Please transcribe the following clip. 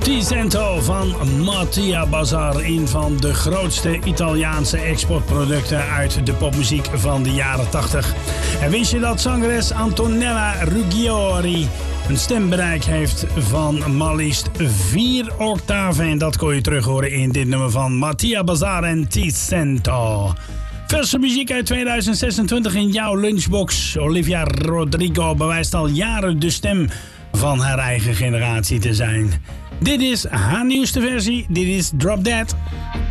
Cento van Mattia Bazar, een van de grootste Italiaanse exportproducten uit de popmuziek van de jaren 80. En wist je dat zangeres Antonella Ruggieri een stembereik heeft van maar liefst 4 octaven? En dat kon je terug horen in dit nummer van Mattia Bazar en Cento. Verse muziek uit 2026 in jouw lunchbox. Olivia Rodrigo bewijst al jaren de stem van haar eigen generatie te zijn. Dit is haar nieuwste versie. Dit is Drop Dead.